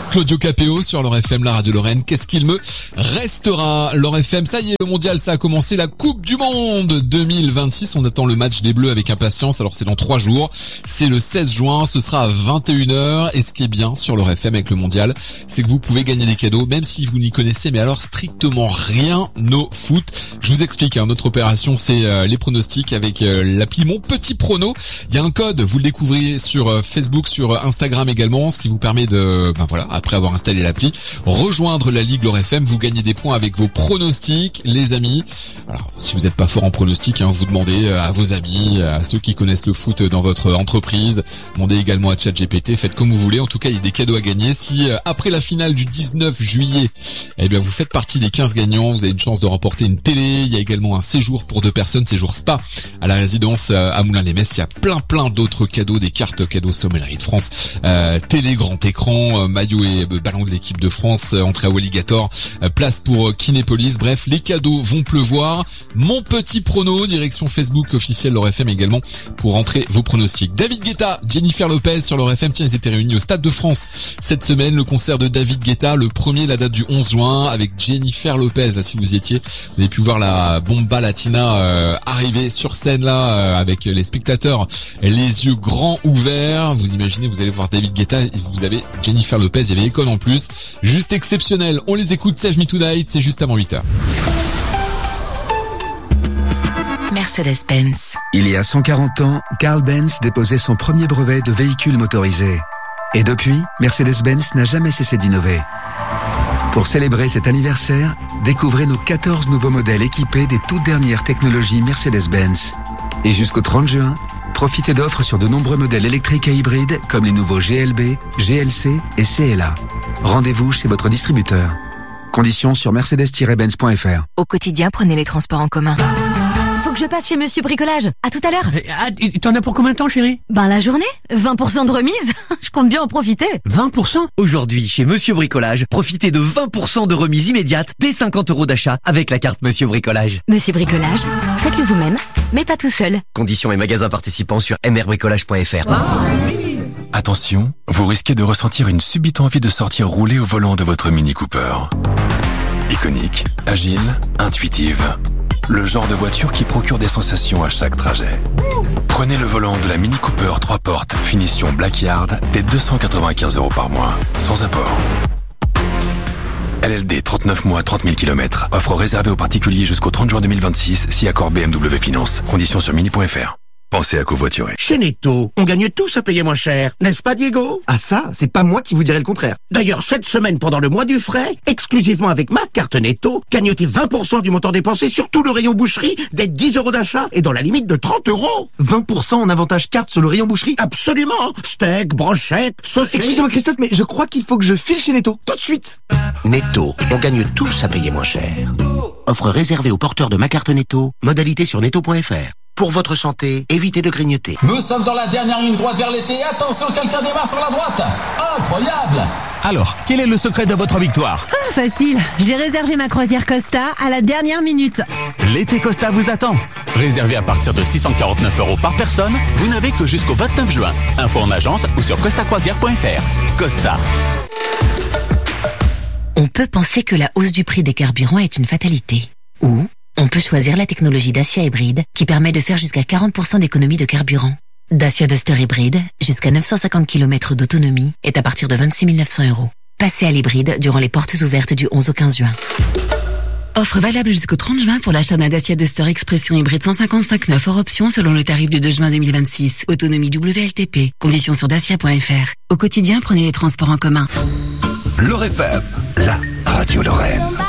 Claudio Capéo sur l'Or FM, la radio Lorraine. Qu'est-ce qu'il me restera? L'Or FM, ça y est, le mondial, ça a commencé. La Coupe du Monde 2026. On attend le match des Bleus avec impatience. Alors c'est dans 3 jours. C'est le 16 juin. Ce sera à 21h. Et ce qui est bien sur l'Or FM avec le mondial, c'est que vous pouvez gagner des cadeaux, même si vous n'y connaissez, mais alors strictement rien au foot. Je vous explique, notre opération, c'est les pronostics avec l'appli Mon Petit Prono. Il y a un code, vous le découvrez sur Facebook, sur Instagram également, ce qui vous permet de, après avoir installé l'appli, rejoindre la Ligue L'Or FM. Vous gagnez des points avec vos pronostics, les amis. Alors, si vous n'êtes pas fort en pronostics, vous demandez à vos amis, à ceux qui connaissent le foot dans votre entreprise. Demandez également à ChatGPT, faites comme vous voulez. En tout cas, il y a des cadeaux à gagner. Si après la finale du 19 juillet, vous faites partie des 15 gagnants, vous avez une chance de remporter une télé. Il y a également un séjour pour 2 personnes, séjour spa à la résidence à Moulins-les-Metz. Il y a plein d'autres cadeaux, des cartes cadeaux Sommellerie de France, télé, grand écran, maillot et ballon de l'équipe de France, entrée à Walligator, place pour Kinépolis. Bref, les cadeaux vont pleuvoir. Mon Petit Prono, direction Facebook officiel L'Or FM également pour entrer vos pronostics. David Guetta, Jennifer Lopez sur L'Or FM. Tiens, ils étaient réunis au Stade de France cette semaine. Le concert de David Guetta, le premier, la date du 11 juin avec Jennifer Lopez. Là, si vous y étiez, vous avez pu voir la bomba latina arriver sur scène là avec les spectateurs, les yeux grands ouverts. Vous imaginez, vous allez voir David Guetta, vous avez Jennifer Lopez, il y avait Econ en plus. Juste exceptionnel. On les écoute, Save Me Tonight, c'est juste avant 8h. Mercedes-Benz. Il y a 140 ans, Carl Benz déposait son premier brevet de véhicule motorisé. Et depuis, Mercedes-Benz n'a jamais cessé d'innover. Pour célébrer cet anniversaire, découvrez nos 14 nouveaux modèles équipés des toutes dernières technologies Mercedes-Benz. Et jusqu'au 30 juin, profitez d'offres sur de nombreux modèles électriques et hybrides comme les nouveaux GLB, GLC et CLA. Rendez-vous chez votre distributeur. Conditions sur mercedes-benz.fr. Au quotidien, prenez les transports en commun. Faut que je passe chez Monsieur Bricolage. À tout à l'heure. T'en as pour combien de temps, chérie? La journée. 20% de remise. Je compte bien en profiter. 20%? Aujourd'hui, chez Monsieur Bricolage, profitez de 20% de remise immédiate dès 50 € d'achat avec la carte Monsieur Bricolage. Monsieur Bricolage, faites-le vous-même, mais pas tout seul. Conditions et magasins participants sur mrbricolage.fr. Attention, vous risquez de ressentir une subite envie de sortir rouler au volant de votre Mini Cooper. Iconique, agile, intuitive. Le genre de voiture qui procure des sensations à chaque trajet. Prenez le volant de la Mini Cooper 3 portes, finition Blackyard, dès 295 € par mois, sans apport. LLD 39 mois, 30 000 km. Offre réservée aux particuliers jusqu'au 30 juin 2026, si accord BMW Finance. Conditions sur mini.fr. Pensez à covoiturer. Chez Netto, on gagne tous à payer moins cher. N'est-ce pas, Diego? Ah ça, c'est pas moi qui vous dirais le contraire. D'ailleurs, cette semaine, pendant le mois du frais, exclusivement avec ma carte Netto, gagnez 20% du montant dépensé sur tout le rayon boucherie, dès 10 € d'achat et dans la limite de 30 €. 20% en avantage carte sur le rayon boucherie? Absolument. Steak, brochette, saucisses. Excusez-moi Christophe, mais je crois qu'il faut que je file chez Netto, tout de suite. Netto, on gagne tous à payer moins cher. Offre réservée aux porteurs de ma carte Netto, modalité sur netto.fr. Pour votre santé, évitez de grignoter. Nous sommes dans la dernière ligne droite vers l'été. Attention, quelqu'un démarre sur la droite. Incroyable! Alors, quel est le secret de votre victoire? Facile. J'ai réservé ma croisière Costa à la dernière minute. L'été Costa vous attend. Réservé à partir de 649 € par personne, vous n'avez que jusqu'au 29 juin. Info en agence ou sur costacroisière.fr. Costa. On peut penser que la hausse du prix des carburants est une fatalité. Ou on peut choisir la technologie Dacia Hybride qui permet de faire jusqu'à 40% d'économie de carburant. Dacia Duster Hybride, jusqu'à 950 km d'autonomie, est à partir de 26 900 €. Passez à l'hybride durant les portes ouvertes du 11 au 15 juin. Offre valable jusqu'au 30 juin pour l'achat d'un Dacia Duster Expression Hybride 155/9 hors option selon le tarif du 2 juin 2026. Autonomie WLTP. Conditions sur dacia.fr. Au quotidien, prenez les transports en commun. L'Or FM, la radio Lorraine.